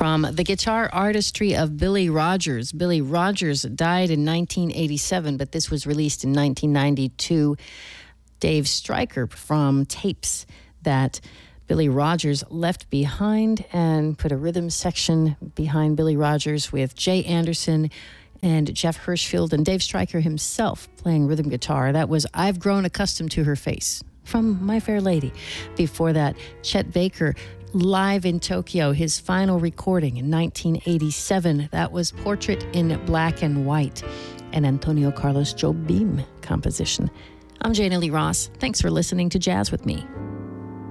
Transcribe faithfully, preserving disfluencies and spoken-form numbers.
From the guitar artistry of Billy Rogers. Billy Rogers died in nineteen eighty-seven, but this was released in nineteen ninety-two. Dave Stryker from tapes that Billy Rogers left behind, and put a rhythm section behind Billy Rogers with Jay Anderson and Jeff Hirschfield and Dave Stryker himself playing rhythm guitar. That was I've Grown Accustomed to Her Face from My Fair Lady. Before that, Chet Baker live in Tokyo, his final recording in nineteen eighty-seven. That was Portrait in Black and White, an Antonio Carlos Jobim composition. I'm Jana Lee Ross. Thanks for listening to Jazz with Me.